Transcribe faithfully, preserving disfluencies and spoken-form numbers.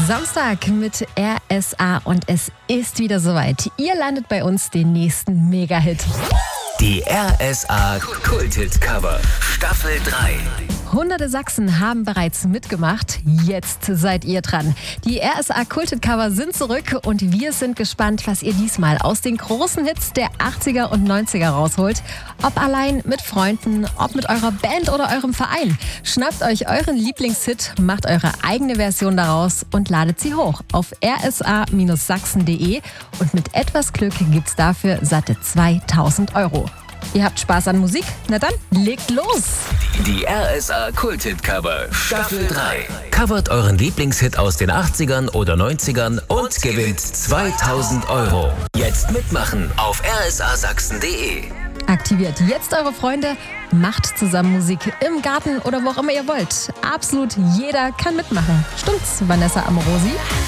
Samstag mit R S A und es ist wieder soweit. Ihr landet bei uns den nächsten Mega-Hit. Die R S A Kulthit-Cover Staffel drei. Hunderte Sachsen haben bereits mitgemacht. Jetzt seid ihr dran. Die R S A Kulthit-Cover sind zurück und wir sind gespannt, was ihr diesmal aus den großen Hits der achtziger und neunziger rausholt. Ob allein, mit Freunden, ob mit eurer Band oder eurem Verein. Schnappt euch euren Lieblingshit, macht eure eigene Version daraus und ladet sie hoch auf r s a Sachsen punkt de und mit etwas Glück gibt's dafür satte zweitausend Euro. Ihr habt Spaß an Musik? Na dann, legt los! Die R S A Kulthit-Cover Staffel drei. Covert euren Lieblingshit aus den achtzigern oder neunzigern und gewinnt zweitausend Euro. Jetzt mitmachen auf r s a Sachsen punkt de. Aktiviert jetzt eure Freunde, macht zusammen Musik im Garten oder wo auch immer ihr wollt. Absolut jeder kann mitmachen. Stimmt's, Vanessa Amorosi?